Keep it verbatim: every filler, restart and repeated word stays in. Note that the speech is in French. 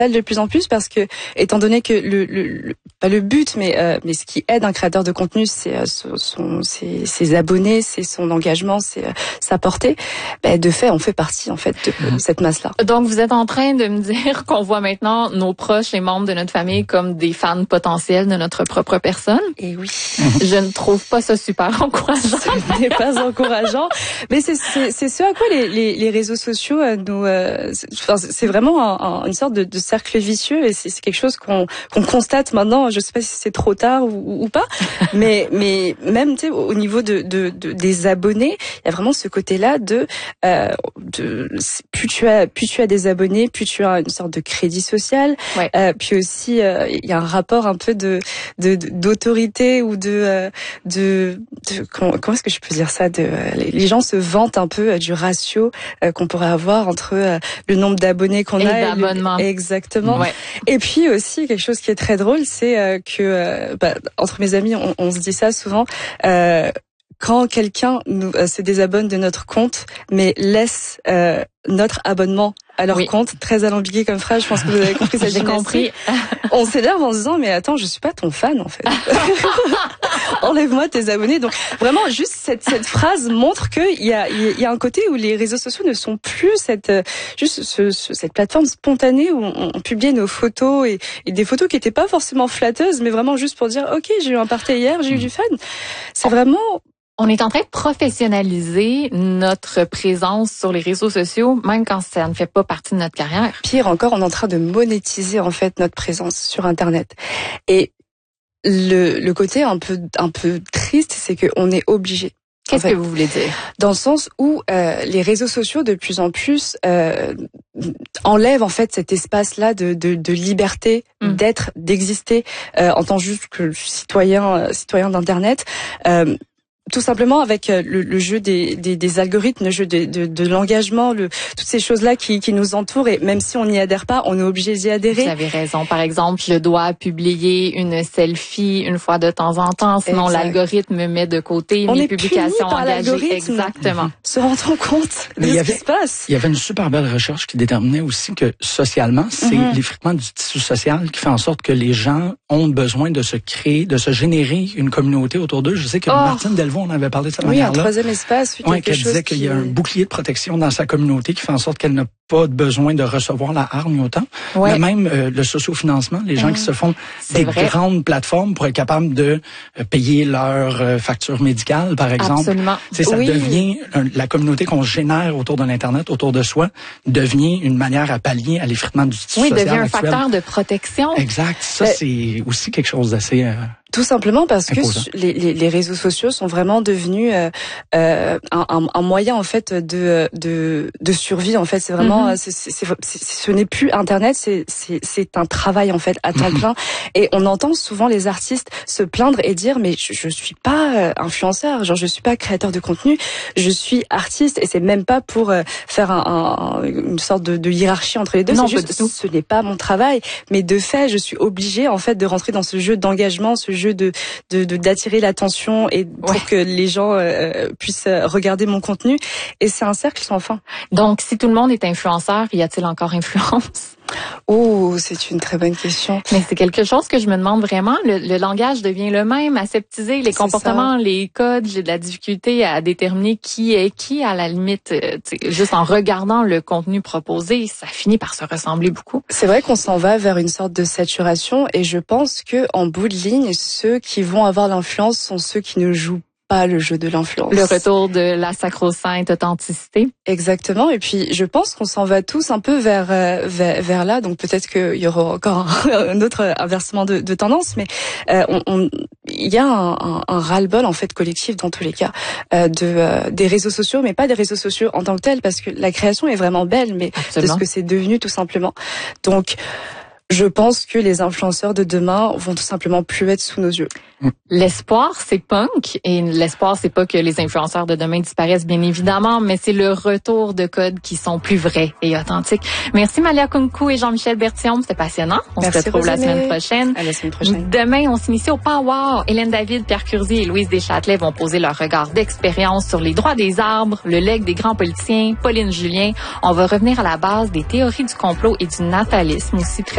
de plus en plus parce que, étant donné que le, le, le pas le but, mais euh, mais ce qui aide un créateur de contenu, c'est euh, son, ses, ses abonnés, c'est son engagement, c'est euh, sa portée. Ben, de fait, on fait partie en fait de, de cette masse-là. Donc, vous êtes en train de me dire qu'on voit maintenant nos proches et membres de notre famille comme des fans potentiels de notre propre personne. Et oui, je ne trouve pas ça super encourageant. Ce n'est pas encourageant, mais c'est c'est c'est ce à quoi les les, les réseaux sociaux euh, nous. Euh, c'est, c'est vraiment un, un, une sorte de, de cercle vicieux et c'est, c'est quelque chose qu'on qu'on constate maintenant. Je sais pas si c'est trop tard ou, ou pas, mais mais même tu sais au niveau de, de, de des abonnés, il y a vraiment ce côté-là de euh, de plus tu as plus tu as des abonnés, plus tu as une sorte de crédit social. Ouais. Euh, puis aussi euh, il y a un rapport un peu de, de, de d'autorité ou de euh, de, de comment, comment est-ce que je peux dire ça, de euh, les gens se vantent un peu euh, du ratio euh, qu'on pourrait avoir entre euh, le nombre d'abonnés qu'on et a d'abonnements. et le, exactement. Ouais. Et puis aussi quelque chose qui est très drôle, c'est euh, que euh, bah, entre mes amis, on, on se dit ça souvent. Euh, quand quelqu'un nous euh, se désabonne de notre compte, mais laisse euh, notre abonnement à leur oui. compte, très alambiqué comme phrase, je pense que vous avez compris cette J'ai compris. On s'énerve en se disant, mais attends, je suis pas ton fan, en fait. Enlève-moi tes abonnés. Donc, vraiment, juste cette, cette phrase montre qu'il y a, il y a un côté où les réseaux sociaux ne sont plus cette, juste ce, ce, cette plateforme spontanée où on, on publiait nos photos et, et des photos qui étaient pas forcément flatteuses, mais vraiment juste pour dire, OK, j'ai eu un party hier, j'ai eu du fun. C'est vraiment... On est en train de professionnaliser notre présence sur les réseaux sociaux, même quand ça ne fait pas partie de notre carrière. Pire encore, on est en train de monétiser en fait notre présence sur Internet. Et le, le côté un peu, un peu triste, c'est qu'on est obligé. Qu'est-ce en fait, que vous voulez dire? Dans le sens où euh, les réseaux sociaux, de plus en plus, euh, enlèvent en fait cet espace-là de, de, de liberté, mmh. d'être, d'exister euh, en tant juste que citoyen, euh, citoyen d'Internet. Euh, Tout simplement avec le, le jeu des, des, des algorithmes, le jeu de, de, de l'engagement, le, toutes ces choses-là qui, qui nous entourent. Et même si on n'y adhère pas, on est obligé d'y adhérer. Vous avez raison. Par exemple, je dois publier une selfie une fois de temps en temps, sinon exact. L'algorithme me met de côté on mes est publications par engagées. Exactement. Se rendre compte de ce avait, qui se passe. Il y avait une super belle recherche qui déterminait aussi que socialement, c'est mm-hmm. l'effritement du tissu social qui fait en sorte que les gens ont besoin de se créer, de se générer une communauté autour d'eux. Je sais que oh. Martine Delvaux, on avait parlé de cette oui, manière-là. Oui, un troisième espace. Oui, ouais, qu'elle disait qu'il y a un bouclier de protection dans sa communauté qui fait en sorte qu'elle n'a pas besoin de recevoir la hargne autant. Ouais. Mais même euh, le sociofinancement, les gens mmh. qui se font c'est des vrai. Grandes plateformes pour être capables de euh, payer leurs euh, factures médicales, par exemple. Absolument. C'est, ça oui. devient, un, la communauté qu'on génère autour de l'Internet, autour de soi, devient une manière à pallier à l'effritement du tissu oui, social devient un actuel. facteur de protection. Exact. Ça, euh, c'est aussi quelque chose d'assez... Euh, Tout simplement parce imposant. que les, les, les réseaux sociaux sont vraiment devenus euh, euh, un, un, un moyen en fait de de, de survie. En fait, c'est vraiment mm-hmm. c'est, c'est, c'est, c'est, ce n'est plus Internet, c'est, c'est, c'est un travail en fait à temps plein. Et on entend souvent les artistes se plaindre et dire mais je, je suis pas influenceur, genre je suis pas créateur de contenu, je suis artiste et c'est même pas pour euh, faire un, un, une sorte de, de hiérarchie entre les deux. Non, c'est juste ce n'est pas mon travail, mais de fait je suis obligée en fait de rentrer dans ce jeu d'engagement, ce jeu de de, de d'attirer l'attention et pour ouais. que les gens euh, puissent regarder mon contenu et c'est un cercle sans fin. Donc si tout le monde est influenceur, y a-t-il encore influence? Oh, c'est une très bonne question. Mais c'est quelque chose que je me demande vraiment. Le, le langage devient le même, aseptisé, les c'est comportements, ça. Les codes, j'ai de la difficulté à déterminer qui est qui à la limite. Juste en regardant le contenu proposé, ça finit par se ressembler beaucoup. C'est vrai qu'on s'en va vers une sorte de saturation et je pense que en bout de ligne, ceux qui vont avoir l'influence sont ceux qui ne jouent pas le jeu de l'influence. Le retour de la sacro-sainte authenticité. Exactement. Et puis, je pense qu'on s'en va tous un peu vers euh, vers, vers là. Donc peut-être qu'il y aura encore un, un autre inversement de, de tendance, mais euh, on, on, il y a un, un, un ras-le-bol en fait collectif dans tous les cas euh, de euh, des réseaux sociaux, mais pas des réseaux sociaux en tant que tels, parce que la création est vraiment belle, mais Absolument. De ce que c'est devenu tout simplement. Donc je pense que les influenceurs de demain vont tout simplement plus être sous nos yeux. L'espoir, c'est punk. Et l'espoir, c'est pas que les influenceurs de demain disparaissent, bien évidemment, mais c'est le retour de codes qui sont plus vrais et authentiques. Merci Malia Kunku et Jean-Michel Berthiaume. C'était passionnant. On Merci se retrouve la semaine prochaine. À la semaine prochaine. Demain, on s'initie au Power. Hélène David, Pierre Curzi et Louise Deschâtelet vont poser leur regard d'expérience sur les droits des arbres, le legs des grands politiciens, Pauline Julien. On va revenir à la base des théories du complot et du natalisme aussi très